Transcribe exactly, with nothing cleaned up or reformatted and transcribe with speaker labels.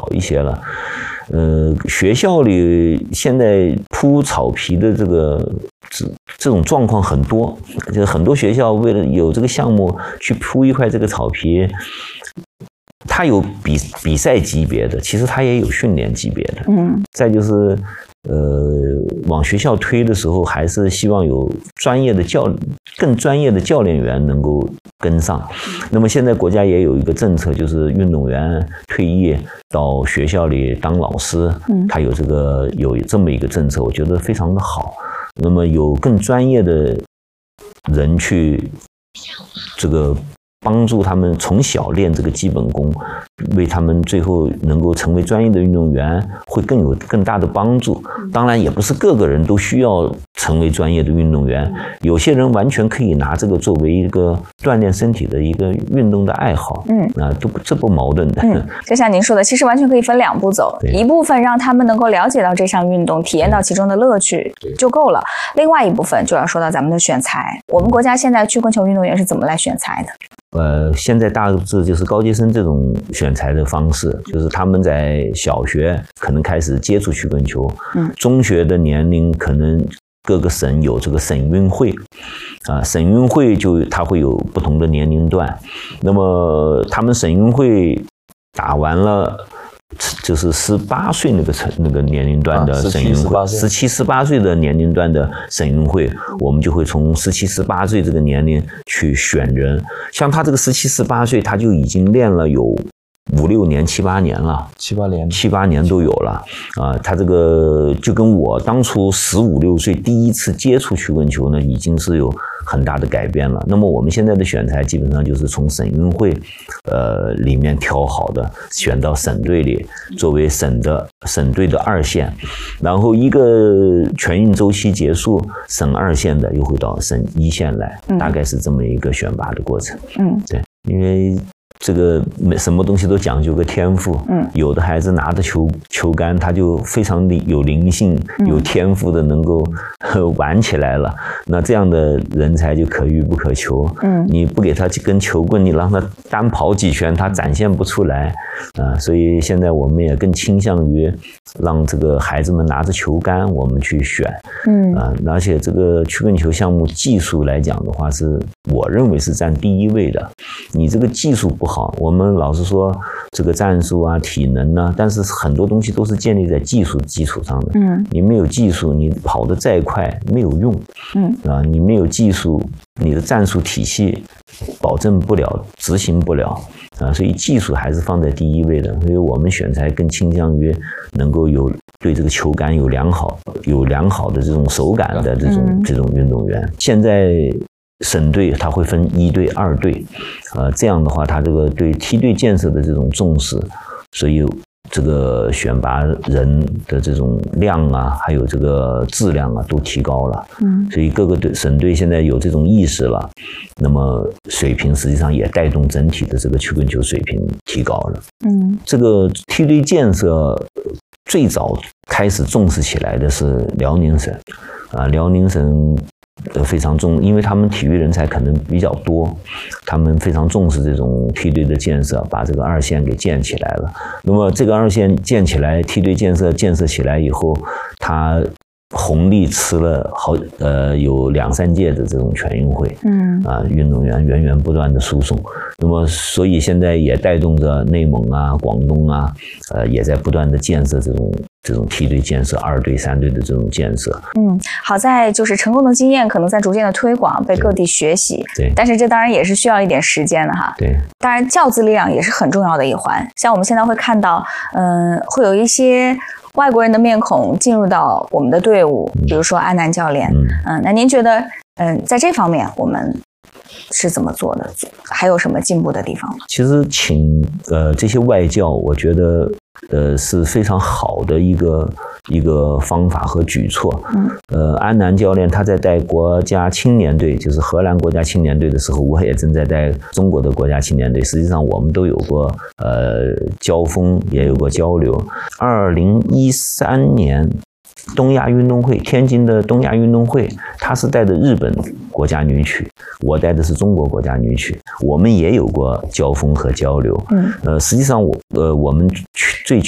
Speaker 1: 一些了。呃，学校里现在铺草皮的这个这这种状况很多，就是很多学校为了有这个项目去铺一块这个草皮，它有比比赛级别的，其实它也有训练级别的。嗯，再就是，呃，往学校推的时候，还是希望有专业的教，更专业的教练员能够跟上。那么现在国家也有一个政策，就是运动员退役到学校里当老师，嗯，他有这个有这么一个政策，我觉得非常的好。那么有更专业的人去这个。帮助他们从小练这个基本功，为他们最后能够成为专业的运动员会更有更大的帮助。当然也不是各个人都需要成为专业的运动员，有些人完全可以拿这个作为一个锻炼身体的一个运动的爱好，嗯啊，都这不矛盾的。
Speaker 2: 嗯，就像您说的，其实完全可以分两步走，一部分让他们能够了解到这项运动，体验到其中的乐趣就够了，另外一部分就要说到咱们的选材。我们国家现在曲棍球运动员是怎么来选材的？
Speaker 1: 呃，现在大致就是高阶生这种选材的方式，就是他们在小学可能开始接触曲棍球，嗯，中学的年龄可能各个省有这个省运会，啊，省运会就它会有不同的年龄段，那么他们省运会打完了。就是十八岁那个成那个年龄段的省运会，十七十八岁的年龄段的省运会，我们就会从十七十八岁这个年龄去选人。像他这个十七十八岁，他就已经练了有五六年、七八年了，
Speaker 3: 七八年、
Speaker 1: 七八年都有了啊。他这个就跟我当初十五六岁第一次接触曲棍球呢，已经是有很大的改变了。那么我们现在的选材基本上就是从省运会，呃里面挑好的，选到省队里，作为省的省队的二线，然后一个全运周期结束，省二线的又会到省一线来，大概是这么一个选拔的过程。嗯，对，因为。这个什么东西都讲究个天赋，嗯，有的孩子拿着球球杆，他就非常有灵性、有天赋的，能够玩起来了。那这样的人才就可遇不可求。嗯，你不给他根球棍，你让他单跑几圈，他展现不出来啊、呃。所以现在我们也更倾向于让这个孩子们拿着球杆，我们去选。嗯啊、呃，而且这个曲棍球项目技术来讲的话，是我认为是占第一位的。你这个技术不好，我们老是说这个战术啊、体能啊，但是很多东西都是建立在技术基础上的。嗯，你没有技术，你跑得再快没有用。嗯，啊，你没有技术，你的战术体系保证不了、执行不了啊，所以技术还是放在第一位的。所以我们选材更倾向于能够有对这个球杆有良好、有良好的这种手感的这种、嗯、这种运动员。现在。省队它会分一队、二队，呃，这样的话，它这个对梯队建设的这种重视，所以这个选拔人的这种量啊，还有这个质量啊，都提高了。嗯，所以各个队省队现在有这种意识了，那么水平实际上也带动整体的这个曲棍球水平提高了。嗯，这个梯队建设最早开始重视起来的是辽宁省，啊，辽宁省。呃，非常重，因为他们体育人才可能比较多，他们非常重视这种梯队的建设，把这个二线给建起来了。那么这个二线建起来，梯队建设建设起来以后，它红利吃了好呃有两三届的这种全运会，嗯啊，运动员源源不断的输送。那么所以现在也带动着内蒙啊、广东啊，呃，也在不断的建设这种。这种梯队建设、二队、三队的这种建设，
Speaker 2: 嗯，好在就是成功的经验可能在逐渐的推广，被各地学习。
Speaker 1: 对，
Speaker 2: 但是这当然也是需要一点时间的哈。
Speaker 1: 对，
Speaker 2: 当然教资力量也是很重要的一环。像我们现在会看到，嗯，会有一些外国人的面孔进入到我们的队伍，比如说安南教练。嗯，嗯那您觉得，嗯，在这方面我们是怎么做的？还有什么进步的地方吗？
Speaker 1: 其实请呃这些外教，我觉得。呃，是非常好的一个一个方法和举措。嗯，呃，安南教练他在带国家青年队，就是荷兰国家青年队的时候，我也正在带中国的国家青年队。实际上，我们都有过呃交锋，也有过交流。二零一三年。东亚运动会，天津的东亚运动会，他是带的日本国家女曲，我带的是中国国家女曲，我们也有过交锋和交流。嗯，呃，实际上我呃我们最